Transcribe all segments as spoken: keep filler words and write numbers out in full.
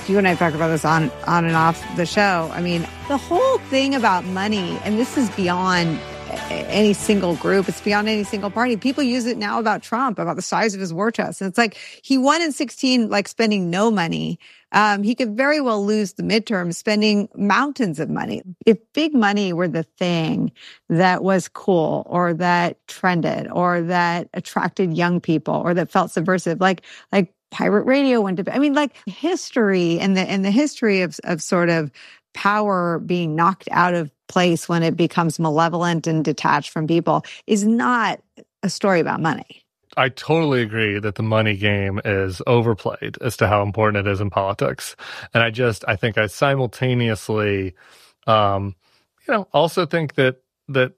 You and I talked about this on, on and off the show. I mean, the whole thing about money, and this is beyond any single group. It's beyond any single party. People use it now about Trump, about the size of his war chest. And it's like he won in sixteen, like spending no money. Um, he could very well lose the midterm spending mountains of money. If big money were the thing that was cool or that trended or that attracted young people or that felt subversive, like, like pirate radio went to, I mean, like history and the, and the history of, of sort of power being knocked out of place when it becomes malevolent and detached from people is not a story about money. I totally agree that the money game is overplayed as to how important it is in politics. And I just, I think I simultaneously, um, you know, also think that, that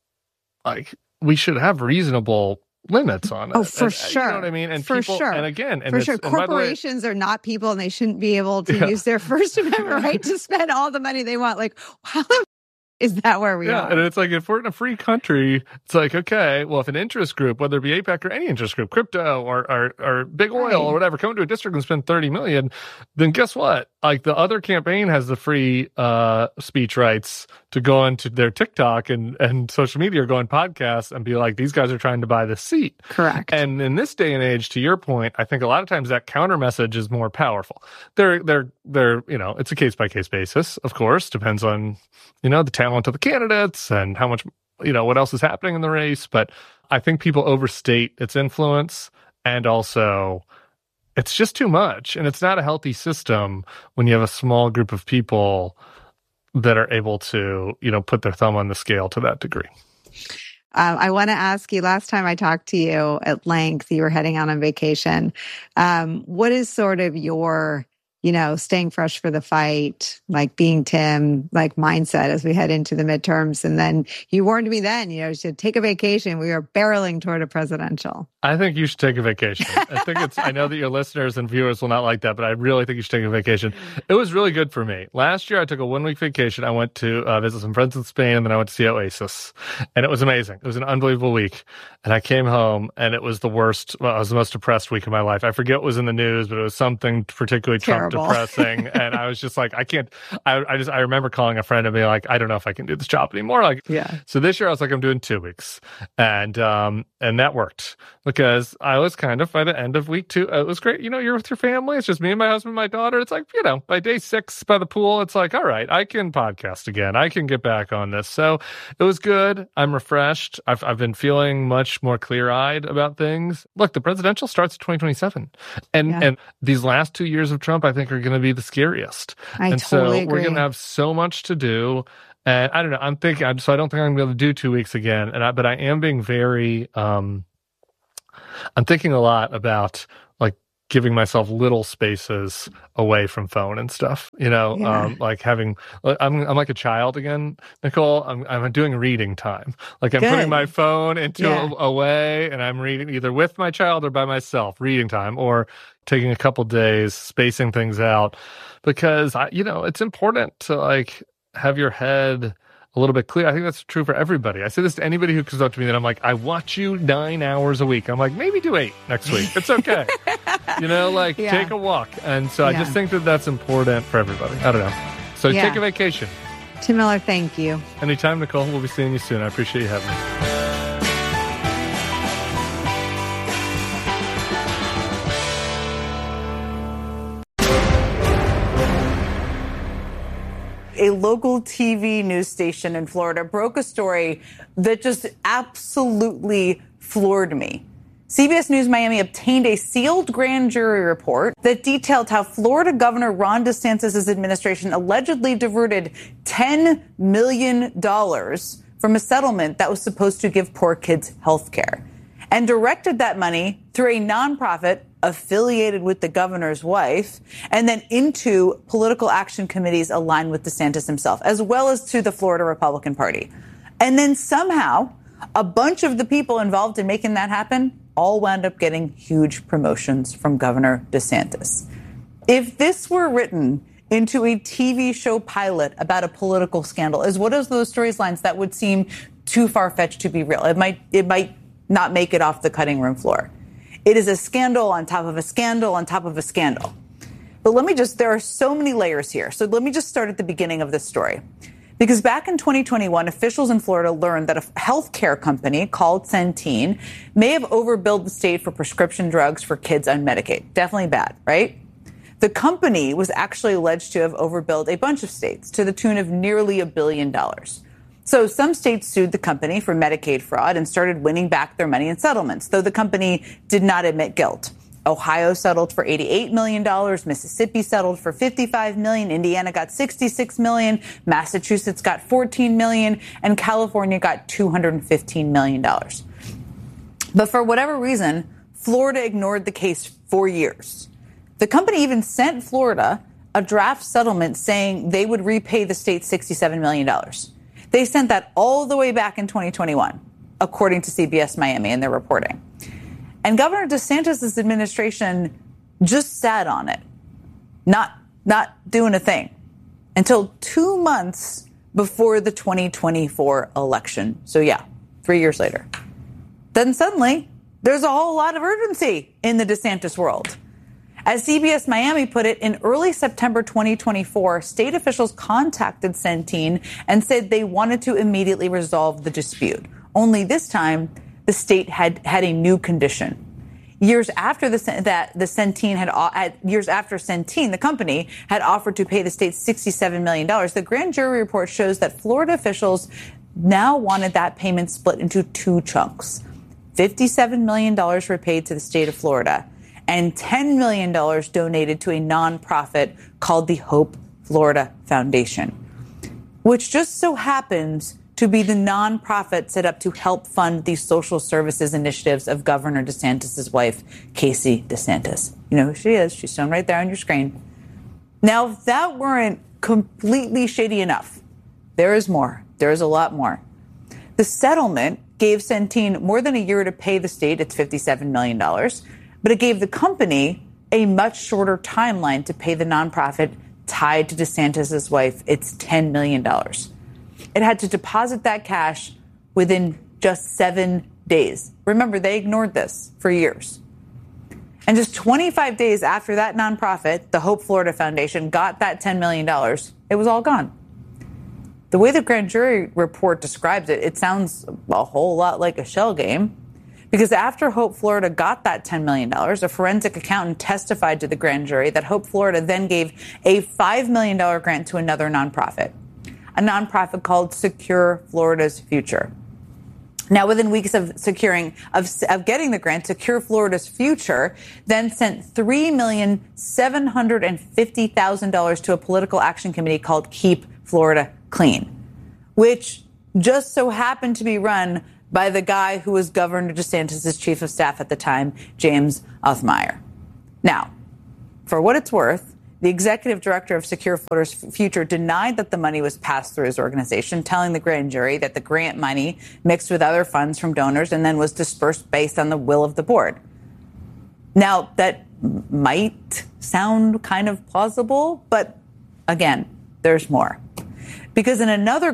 like we should have reasonable limits on it. Oh, for and, sure. You know what I mean? And for people, sure. And again, and for sure. and by the way, corporations are not people and they shouldn't be able to Yeah. use their First Amendment right to spend all the money they want. Like, how the is that where we yeah, are? and it's like, if we're in a free country, it's like, okay, well, if an interest group, whether it be AIPAC or any interest group, crypto or or, or big oil Right. or whatever, come to a district and spend thirty million, then guess what? Like the other campaign has the free uh, speech rights to go into their TikTok and, and social media or go on podcasts and be like, these guys are trying to buy this seat. Correct. And in this day and age, to your point, I think a lot of times that counter message is more powerful. They're, they're, they're, you know, it's a case by case basis, of course, depends on, you know, the talent of the candidates and how much, you know, what else is happening in the race. But I think people overstate its influence, and also it's just too much. And it's not a healthy system when you have a small group of people that are able to, you know, put their thumb on the scale to that degree. Um, I want to ask you, last time I talked to you at length, you were heading out on vacation. Um, what is sort of your, you know, staying fresh for the fight, like being Tim, like mindset as we head into the midterms? And then you warned me then, you know, you should take a vacation. We are barreling toward a presidential. I think you should take a vacation. I think it's, I know that your listeners and viewers will not like that, but I really think you should take a vacation. It was really good for me. Last year, I took a one week vacation. I went to uh, visit some friends in Spain, and then I went to see Oasis, and it was amazing. It was an unbelievable week. And I came home, and it was the worst, well, it was the most depressed week of my life. I forget what was in the news, but it was something particularly Trump Terrible. depressing. And I was just like, I can't, I, I just, I remember calling a friend and being like, I don't know if I can do this job anymore. Like, Yeah. So this year I was like, I'm doing two weeks. And, um, and that worked because I was kind of by the end of week two, it was great. You know, you're with your family. It's just me and my husband, and my daughter. It's like, you know, by day six by the pool, it's like, all right, I can podcast again. I can get back on this. So it was good. I'm refreshed. I've, I've been feeling much more clear eyed about things. Look, the presidential starts in twenty twenty-seven. And, Yeah. and these last two years of Trump, I think, are going to be the scariest. I and totally so agree. we're going to have so much to do. And I don't know. I'm thinking, I'm, so I don't think I'm going to do two weeks again. And I, but I am being very, um, I'm thinking a lot about like giving myself little spaces away from phone and stuff, you know, Yeah. um, like having, I'm, I'm like a child again, Nicole. I'm, I'm doing reading time. Like I'm Good. putting my phone into Yeah. a, away, and I'm reading either with my child or by myself, reading time, or taking a couple days, spacing things out, because I, you know, it's important to like have your head a little bit clear. I think that's true for everybody. I say this to anybody who comes up to me that I'm like, I watch you nine hours a week. I'm like, maybe do eight next week. It's okay. You know, like Yeah. take a walk. And so I Yeah. just think that that's important for everybody. I don't know. So Yeah. take a vacation. Tim Miller, thank you. Anytime, Nicole. We'll be seeing you soon. I appreciate you having me. A local T V news station in Florida broke a story that just absolutely floored me. C B S News Miami obtained a sealed grand jury report that detailed how Florida Governor Ron DeSantis' administration allegedly diverted ten million dollars from a settlement that was supposed to give poor kids health care, and directed that money through a nonprofit affiliated with the governor's wife, and then into political action committees aligned with DeSantis himself, as well as to the Florida Republican Party. And then somehow, a bunch of the people involved in making that happen all wound up getting huge promotions from Governor DeSantis. If this were written into a T V show pilot about a political scandal, is one of those storylines that would seem too far-fetched to be real. It might, it might not make it off the cutting room floor. It is a scandal on top of a scandal on top of a scandal. But let me just, there are so many layers here. So let me just start at the beginning of this story. Because back in twenty twenty-one, officials in Florida learned that a healthcare company called Centene may have overbilled the state for prescription drugs for kids on Medicaid. Definitely bad, right? The company was actually alleged to have overbilled a bunch of states to the tune of nearly a billion dollars. So some states sued the company for Medicaid fraud and started winning back their money in settlements, though the company did not admit guilt. Ohio settled for eighty-eight million dollars. Mississippi settled for fifty-five million dollars. Indiana got sixty-six million dollars. Massachusetts got fourteen million dollars. And California got two hundred fifteen million dollars. But for whatever reason, Florida ignored the case for years. The company even sent Florida a draft settlement saying they would repay the state sixty-seven million dollars. They sent that all the way back in twenty twenty-one, according to C B S Miami in their reporting. And Governor DeSantis' administration just sat on it, not, not doing a thing, until two months before the twenty twenty-four election. So, yeah, three years later. Then suddenly, there's a whole lot of urgency in the DeSantis world. As C B S Miami put it, in early September twenty twenty-four, state officials contacted Centene and said they wanted to immediately resolve the dispute. Only this time, the state had had a new condition. Years after the, that the Centene had, had years after Centene, the company had offered to pay the state sixty-seven million dollars. The grand jury report shows that Florida officials now wanted that payment split into two chunks. fifty-seven million dollars were paid to the state of Florida, and ten million dollars donated to a nonprofit called the Hope Florida Foundation, which just so happens to be the nonprofit set up to help fund the social services initiatives of Governor DeSantis' wife, Casey DeSantis. You know who she is. She's shown right there on your screen. Now, if that weren't completely shady enough, there is more. There is a lot more. The settlement gave Centene more than a year to pay the state its fifty-seven million dollars, but it gave the company a much shorter timeline to pay the nonprofit tied to DeSantis' wife its ten million dollars. It had to deposit that cash within just seven days. Remember, they ignored this for years. And just twenty-five days after that nonprofit, the Hope Florida Foundation, got that ten million dollars, it was all gone. The way the grand jury report describes it, it sounds a whole lot like a shell game. Because after Hope Florida got that ten million dollars, a forensic accountant testified to the grand jury that Hope Florida then gave a five million dollars grant to another nonprofit, a nonprofit called Secure Florida's Future. Now, within weeks of securing, of, of getting the grant, Secure Florida's Future then sent three million seven hundred fifty thousand dollars to a political action committee called Keep Florida Clean, which just so happened to be run by the guy who was Governor DeSantis' chief of staff at the time, James Othmeyer. Now, for what it's worth, the executive director of Secure Florida's Future denied that the money was passed through his organization, telling the grand jury that the grant money mixed with other funds from donors and then was dispersed based on the will of the board. Now, that might sound kind of plausible, but again, there's more. Because in another